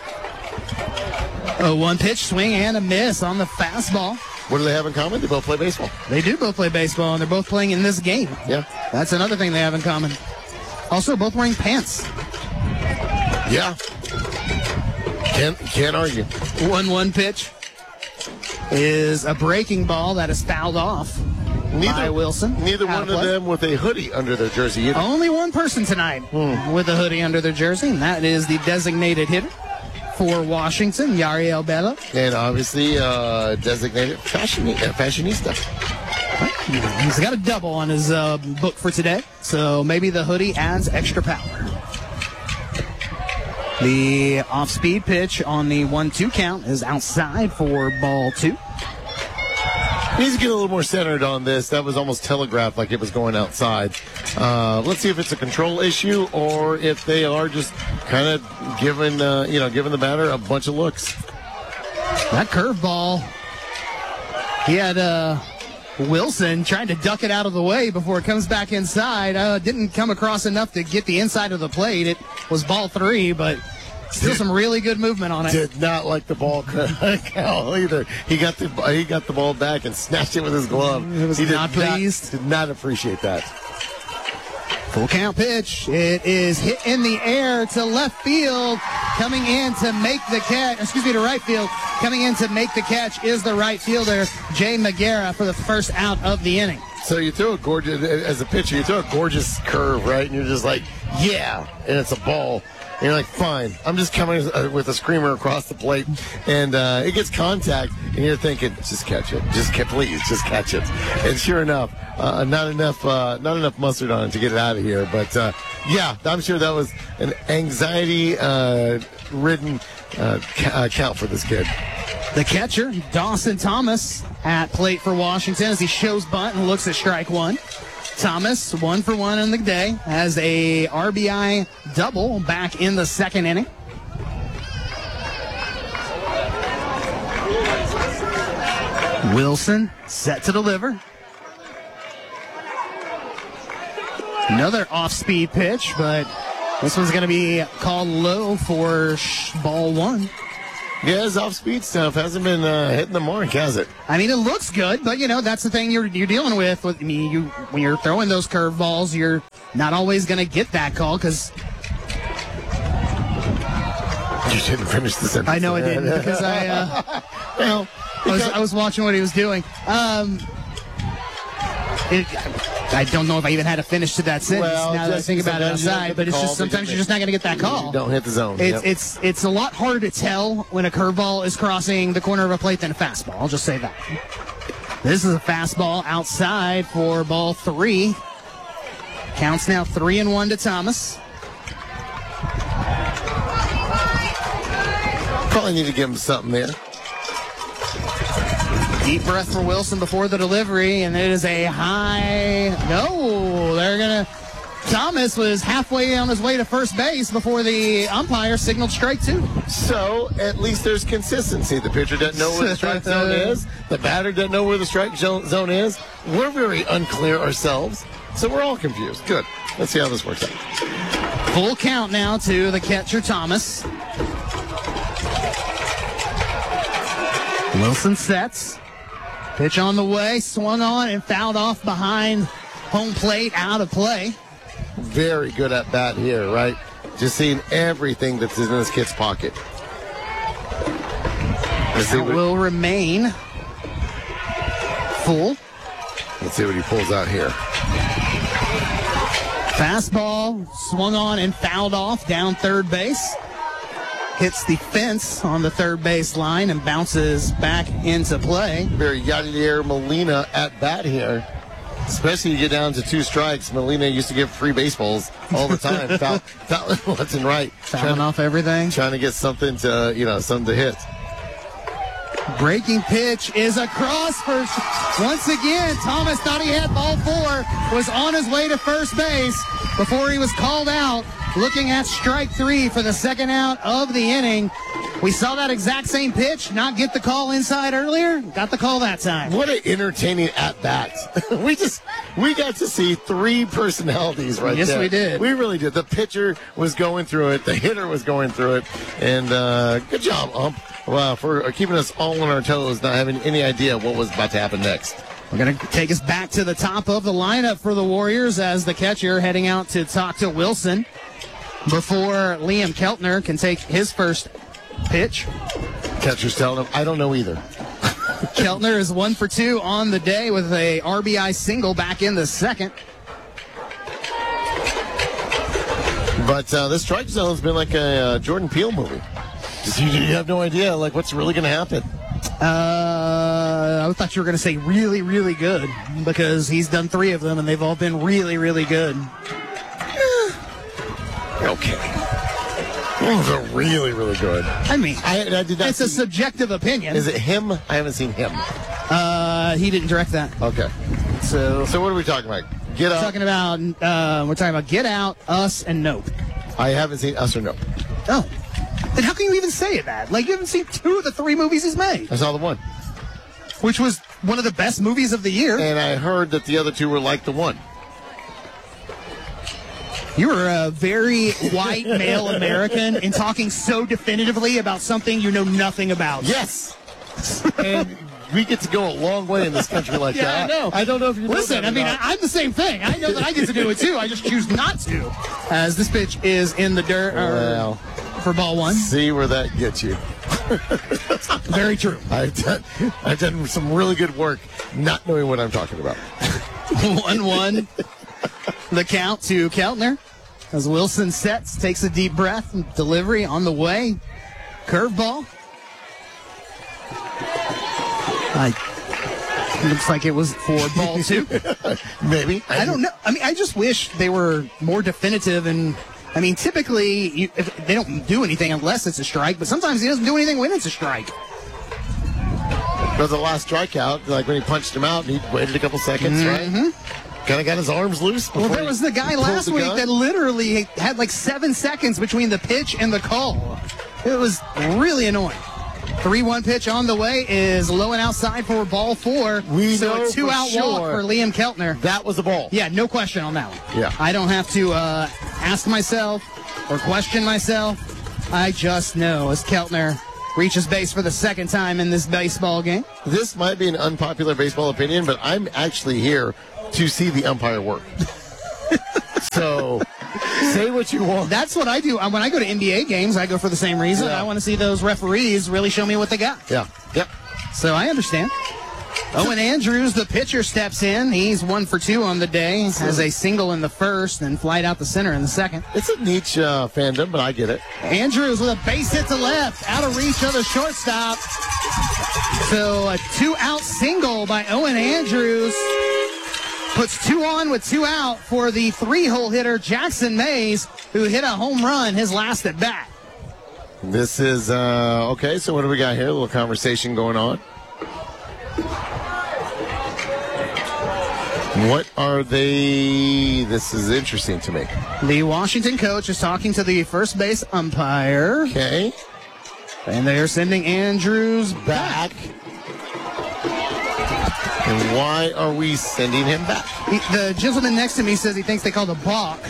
A one-pitch swing and a miss on the fastball. What do they have in common? They both play baseball. They do both play baseball, and they're both playing in this game. Yeah. That's another thing they have in common. Also, both wearing pants. Yeah. Can't, can't argue. one one pitch is a breaking ball that is fouled off neither, by Wilson. Neither Out one of of play. them with a hoodie under their jersey either. Only one person tonight hmm. with a hoodie under their jersey, and that is the designated hitter for Washington, Yariel Bella. And obviously uh, designated fashion, uh, fashionista. He's got a double on his uh, book for today, so maybe the hoodie adds extra power. The off-speed pitch on the one two count is outside for ball two. He needs to get a little more centered on this. That was almost telegraphed like it was going outside. Uh, let's see if it's a control issue or if they are just kind of giving, uh, you know, giving the batter a bunch of looks. That curveball, he had uh, Wilson trying to duck it out of the way before it comes back inside. Uh, didn't come across enough to get the inside of the plate. It was ball three, but still some really good movement on it. Did not like the ball count either. He got the he got the ball back and snatched it with his glove. He was he not did pleased. Not, did not appreciate that. Full count pitch. It is hit in the air to left field. Coming in to make the catch, excuse me, to right field. Coming in to make the catch is the right fielder, Jay Magera, for the first out of the inning. So you throw a gorgeous, as a pitcher, you throw a gorgeous curve, right? And you're just like, yeah, and it's a ball. And you're like, fine, I'm just coming with a screamer across the plate, and uh, it gets contact, and you're thinking, just catch it, just ca- please, just catch it. And sure enough, uh, not enough, uh, not enough mustard on it to get it out of here. But uh, yeah, I'm sure that was an anxiety-ridden uh, uh, ca- uh, count for this kid. The catcher, Dawson Thomas, at plate for Washington as he shows bunt and looks at strike one. Thomas, one for one in the day, has a R B I double back in the second inning. Wilson set to deliver. Another off-speed pitch, but this one's going to be called low for sh- ball one. Yeah, his off-speed stuff hasn't been uh, hitting the mark, has it? I mean, it looks good, but, you know, that's the thing you're you're dealing with. with I mean, you, when you're throwing those curveballs, you're not always going to get that call because... You didn't finish the sentence. I know I didn't because I, uh, well, I, was, I was watching what he was doing. Um, it, I don't know if I even had to finish to that sentence well, now that I think about it outside, but it's just sometimes you're just not going to get that call. You don't hit the zone. It's, yep. it's, it's a lot harder to tell when a curveball is crossing the corner of a plate than a fastball. I'll just say that. This is a fastball outside for ball three. Counts now three and one to Thomas. Probably need to give him something there. Deep breath for Wilson before the delivery, and it is a high. No, they're going to. Thomas was halfway on his way to first base before the umpire signaled strike two. So at least there's consistency. The pitcher doesn't know where the strike zone is. The batter doesn't know where the strike zone is. We're very unclear ourselves, so we're all confused. Good. Let's see how this works out. Full count now to the catcher, Thomas. Wilson sets. Pitch on the way, swung on and fouled off behind home plate, out of play. Very good at bat here, right? Just seeing everything that's in this kid's pocket. Let's see what will remain full. Let's see what he pulls out here. Fastball swung on and fouled off down third base. Hits the fence on the third base line and bounces back into play. Very Yadier Molina at bat here. Especially you get down to two strikes. Molina used to give free baseballs all the time. Foul, foul left and right. Fouling off everything. Trying to get something to, you know, something to hit. Breaking pitch is across for, once again, Thomas thought he had ball four, was on his way to first base before he was called out, looking at strike three for the second out of the inning. We saw that exact same pitch, not get the call inside earlier, got the call that time. What an entertaining at-bat. we just, we got to see three personalities right yes, there. Yes, we did. We really did. The pitcher was going through it, the hitter was going through it, and uh, good job, ump. Wow, for keeping us all on our toes, not having any idea what was about to happen next. We're going to take us back to the top of the lineup for the Warriors as the catcher heading out to talk to Wilson before Liam Keltner can take his first pitch. Catcher's telling him, I don't know either. Keltner is one for two on the day with a R B I single back in the second. But uh, this strike zone has been like a uh, Jordan Peele movie. You, you have no idea, like, what's really going to happen. Uh, I thought you were going to say really, really good because he's done three of them and they've all been really, really good. Okay. Those are really, really good. I mean, I, I did not it's see, a subjective opinion. Is it him? I haven't seen him. Uh, he didn't direct that. Okay. So, so what are we talking about? Get Out. Talking about. Uh, we're talking about Get Out, Us, and Nope. I haven't seen Us or Nope. Oh. Then how can you even say that? Like, you haven't seen two of the three movies he's made. I saw the one. Which was one of the best movies of the year. And I heard that the other two were like the one. You were a very white male American and talking so definitively about something you know nothing about. Yes. And we get to go a long way in this country like yeah, that. I know. I don't know if you know Listen, I mean, I, I'm the same thing. I know that I get to do it too. I just choose not to. As this pitch is in the dirt well, for ball one. See where that gets you. Very true. I've done, I've done some really good work not knowing what I'm talking about. one one. The count to Keltner. As Wilson sets, takes a deep breath, delivery on the way. Curveball. I, looks like it was for ball two. Maybe. I don't know. I mean, I just wish they were more definitive. And I mean, typically, you, if they don't do anything unless it's a strike, but sometimes he doesn't do anything when it's a strike. was the last strikeout, like when he punched him out, and he waited a couple seconds, Mm-hmm. right? Kind of got his arms loose. Well, before there he was the guy pulled last the week gun. that literally had like seven seconds between the pitch and the call. It was really annoying. three one pitch on the way is low and outside for ball four. We so know a two-out for walk sure for Liam Keltner. That was the ball. Yeah, no question on that one. Yeah. I don't have to uh, ask myself or question myself. I just know as Keltner reaches base for the second time in this baseball game. This might be an unpopular baseball opinion, but I'm actually here to see the umpire work. So, say what you want. That's what I do. When I go to N B A games, I go for the same reason. Yeah. I want to see those referees really show me what they got. Yeah. Yep. So I understand. Owen Andrews, the pitcher, steps in. He's one for two on the day. Has a single in the first and flied out the center in the second. It's a niche uh, fandom, but I get it. Andrews with a base hit to left, out of reach of the shortstop. So a two-out single by Owen Andrews puts two on with two out for the three-hole hitter Jackson Mays, who hit a home run his last at bat. This is, uh, okay, so what do we got here? A little conversation going on. What are they? This is interesting to me. The Washington coach is talking to the first base umpire. Okay. And they are sending Andrews back. And why are we sending him back? He, the gentleman next to me says he thinks they called a balk.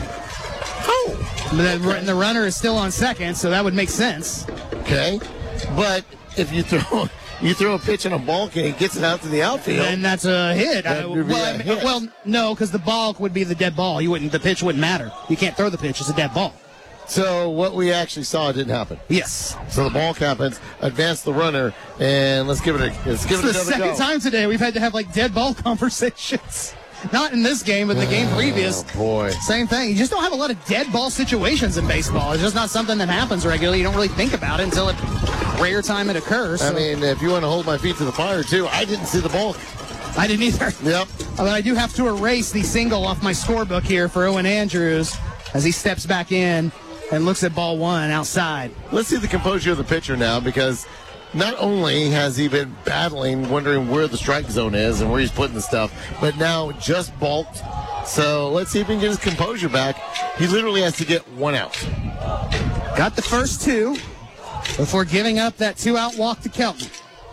Oh. But the, the runner is still on second, so that would make sense. Okay. But if you throw you throw a pitch in a balk and he gets it out to the outfield, then that's a hit. That I, would be well, a I mean, hit. well, no, because the balk would be the dead ball. You wouldn't. The pitch wouldn't matter. You can't throw the pitch. It's a dead ball. So what we actually saw didn't happen. Yes. So the balk happens, advance the runner, and let's give it a let's give It's it the another second go. time today we've had to have like dead ball conversations. Not in this game, but the game previous. Oh boy. Same thing. You just don't have a lot of dead ball situations in baseball. It's just not something that happens regularly. You don't really think about it until it rare time it occurs. I So. mean, if you want to hold my feet to the fire too, I didn't see the balk. I didn't either. Yep. But I do have to erase the single off my scorebook here for Owen Andrews as he steps back in and looks at ball one outside. Let's see the composure of the pitcher now, because not only has he been battling, wondering where the strike zone is and where he's putting the stuff, but now just balked. So let's see if he can get his composure back. He literally has to get one out. Got the first two before giving up that two-out walk to Kelton.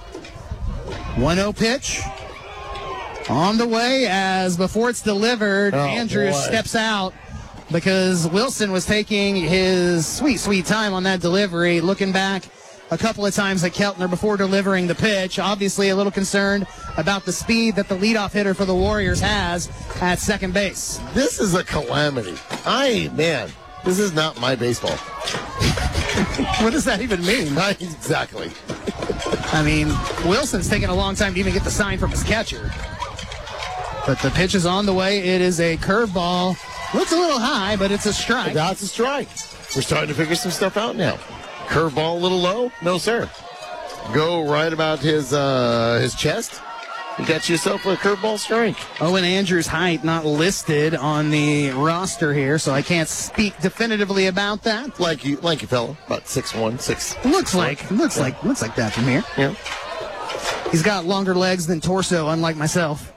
one oh pitch on the way as before it's delivered, Oh, Andrews boy. steps out because Wilson was taking his sweet, sweet time on that delivery, looking back a couple of times at Keltner before delivering the pitch. Obviously a little concerned about the speed that the leadoff hitter for the Warriors has at second base. This is a calamity. I, man, this is not my baseball. What does that even mean? Exactly. I mean, Wilson's taking a long time to even get the sign from his catcher. But the pitch is on the way. It is a curveball. Looks a little high, but it's a strike. That's a strike. We're starting to figure some stuff out now. Curveball a little low? No, sir. Go right about his uh, his chest. You got yourself a curveball strike. Owen Andrews' height not listed on the roster here, so I can't speak definitively about that. Like you, like you, fella. About six one, six. Looks like, looks like, looks like that from here. Yeah. He's got longer legs than torso, unlike myself.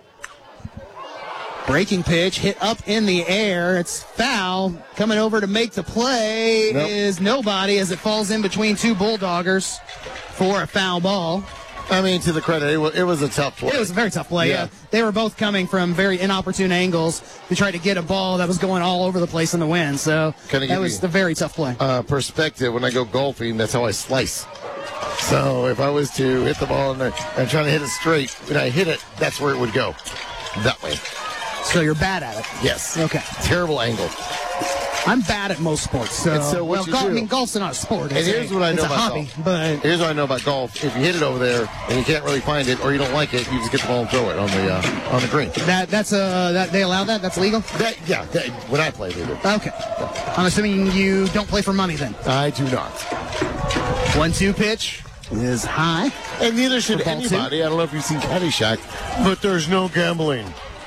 Breaking pitch, hit up in the air. It's foul. Coming over to make the play Nope. is nobody as it falls in between two Bulldoggers for a foul ball. I mean, to the credit, it was, it was a tough play. It was a very tough play. Yeah. Yeah. They were both coming from very inopportune angles to try to get a ball that was going all over the place in the wind. So Can I give that was you- a very tough play. uh, perspective. When I go golfing, that's how I slice. So if I was to hit the ball and, and trying to hit it straight, when I hit it, that's where it would go. That way. So you're bad at it. Yes. Okay. Terrible angle. I'm bad at most sports. So, And so what well, you golf, do- I mean, golf's not a sport. And It's here's a, what I know it's a about hobby, golf. but Here's what I know about golf. If you hit it over there and you can't really find it, or you don't like it, you just get the ball and throw it on the uh, on the green. that that's uh that they allow that. That's legal. That yeah. That, when I play, they do. Okay. I'm assuming you don't play for money then. I do not. One two pitch is high. And neither should For ball two. anybody. I don't know if you've seen Caddyshack, but there's no gambling.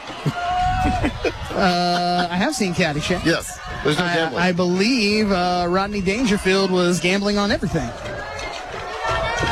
Uh, I have seen Caddyshack. Yes. There's no gambling. I, I believe uh, Rodney Dangerfield was gambling on everything.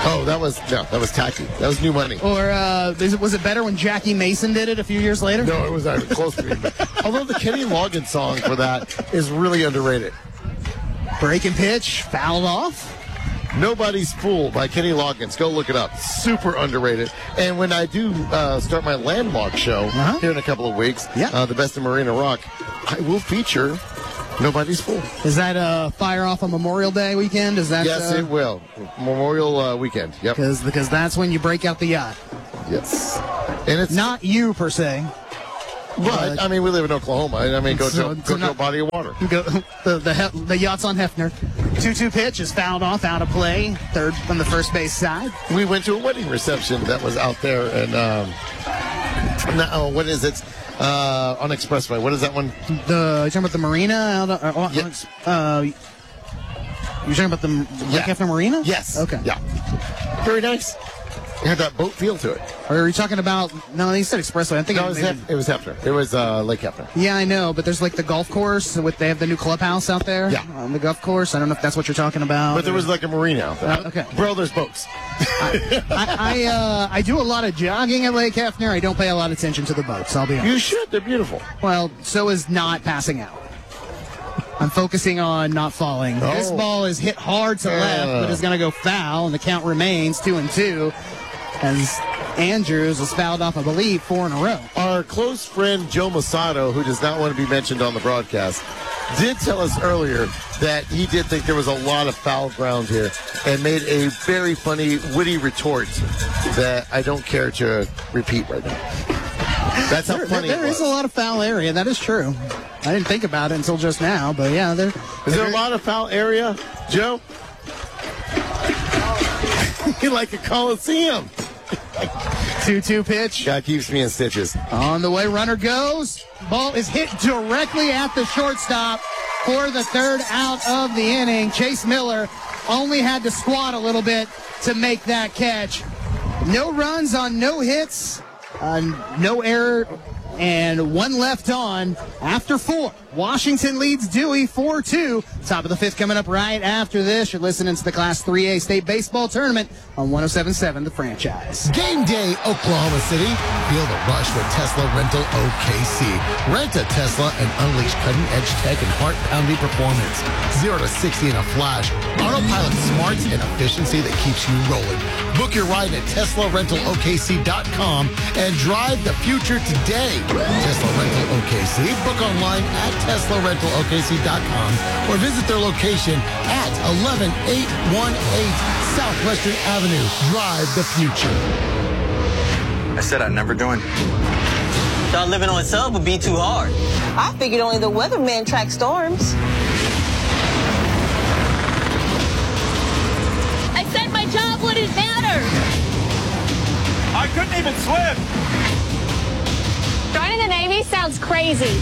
Oh, that was no, that was tacky. That was new money. Or uh, is it, was it better when Jackie Mason did it a few years later? No, it was not even close to me. Although the Kenny Loggins song for that is really underrated. Break and pitch, fouled off. Nobody's Fool by Kenny Loggins. Go look it up. Super underrated. And when I do uh, start my landmark show uh-huh. here in a couple of weeks, yeah. uh, the Best of Marina Rock, I will feature Nobody's Fool. Is that uh, fire off on Memorial Day weekend? Is that? Yes, uh, it will. Memorial uh, weekend. Yep. Because because that's when you break out the yacht. Yes. And it's not you per se. But, I mean, we live in Oklahoma. I mean, go so, to, so go to a body of water. Go, the, the, the yacht's on Hefner. two two pitch is fouled off, out of play. Third on the first base side. We went to a wedding reception that was out there. And, um, now, oh, what is it? Uh, on Expressway. What is that one? The, you're talking about the marina? Out of, uh, yes. uh, you're talking about the, the yeah. Hefner Marina? Yes. Okay. Yeah. Very nice. It had that boat feel to it. Or are you talking about? No, you said Expressway. I think no, it, it, was maybe, Hef, it was Hefner. It was uh, Lake Hefner. Yeah, I know, but there's like the golf course with they have the new clubhouse out there. Yeah, on the golf course. I don't know if that's what you're talking about. But there was like a marina out there. Uh, okay, bro, there's boats. I I, I, uh, I do a lot of jogging at Lake Hefner. I don't pay a lot of attention to the boats. I'll be honest. You should. They're beautiful. Well, so is not passing out. I'm focusing on not falling. Oh. This ball is hit hard to uh. left, but is going to go foul, and the count remains two and two. As Andrews was fouled off, I believe, four in a row. Our close friend Joe Masato, who does not want to be mentioned on the broadcast, did tell us earlier that he did think there was a lot of foul ground here and made a very funny, witty retort that I don't care to repeat right now. That's how there, funny there, there it is was. a lot of foul area. That is true. I didn't think about it until just now, but yeah, there is there a lot of foul area, Joe? Like a Coliseum. two two pitch. God keeps me in stitches. On the way, runner goes. Ball is hit directly at the shortstop for the third out of the inning. Chase Miller only had to squat a little bit to make that catch. No runs on no hits, uh, no error, and one left on after four. Washington leads Dewey four two. Top of the fifth coming up right after this. You're listening to the Class three A State Baseball Tournament on one oh seven point seven The Franchise. Game day, Oklahoma City. Feel the rush with Tesla Rental O K C. Rent a Tesla and unleash cutting-edge tech and heart-pounding performance. zero to sixty in a flash. Autopilot smarts and efficiency that keeps you rolling. Book your ride at Tesla Rental O K C dot com and drive the future today. Tesla Rental O K C. Book online at Tesla Rental O K C dot com or visit their location at eleven eight one eight Southwestern Avenue. Drive the future. I said I'd never join. Thought living on sub would be too hard. I figured only the weatherman track storms. I said my job wouldn't matter. I couldn't even swim. Joining the Navy sounds crazy.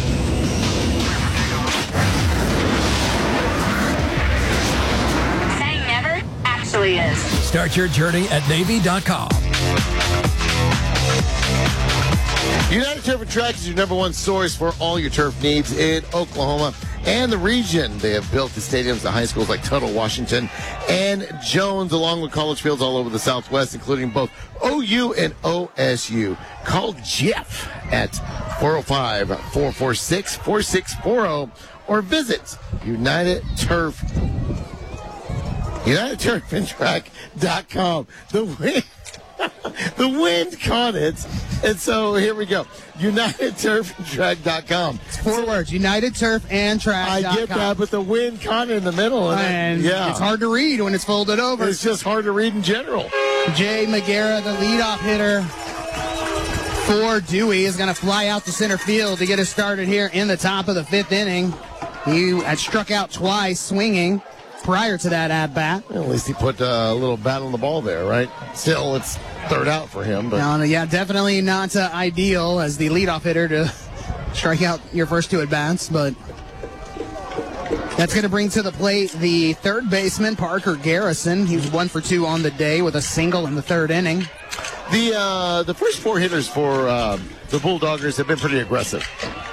Saying never actually is. Start your journey at Navy dot com. United Turf and Track is your number one source for all your turf needs in Oklahoma and the region. They have built the stadiums at high schools like Tuttle, Washington, and Jones, along with college fields all over the Southwest, including both O U and O S U. Call Jeff at four oh five, four four six, four six four oh or visit United Turf, United Turf and Track dot com. The wind, the wind caught it. And so here we go. United Turf and Track dot com. It's four words. United Turf and Track. I get that, but the wind caught it in the middle. And, and it, yeah. it's hard to read when it's folded over. It's just hard to read in general. Jay McGarrett, the leadoff hitter for Dewey, is going to fly out to center field to get us started here in the top of the fifth inning. He had struck out twice swinging prior to that at-bat. Well, at least he put a little bat on the ball there, right? Still, it's third out for him. But no, yeah, definitely not uh, ideal as the leadoff hitter to strike out your first two at-bats, but that's going to bring to the plate the third baseman, Parker Garrison. He was one for two on the day with a single in the third inning. The uh, the first four hitters for uh, the Bulldoggers have been pretty aggressive.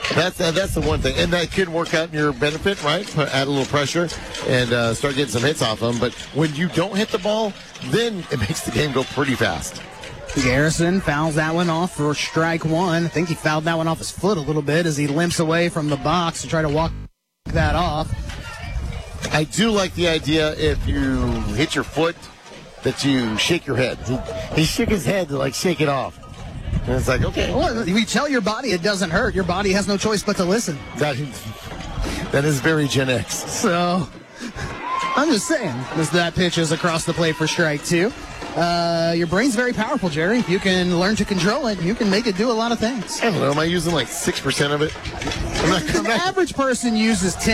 That's uh, that's the one thing, and that could work out in your benefit, right? Put, add a little pressure and uh, start getting some hits off them. But when you don't hit the ball, then it makes the game go pretty fast. Garrison fouls that one off for strike one. I think he fouled that one off his foot a little bit as he limps away from the box to try to walk that off. I do like the idea if you hit your foot that you shake your head. He, he shook his head to like shake it off. And it's like, okay. Well, you tell your body it doesn't hurt. Your body has no choice but to listen. That, that is very Gen X. So, I'm just saying, as that pitch is across the plate for strike two. Uh, your brain's very powerful, Jerry. If you can learn to control it, you can make it do a lot of things. I don't know. Am I using like six percent of it? I'm not, I'm The not, average person uses ten.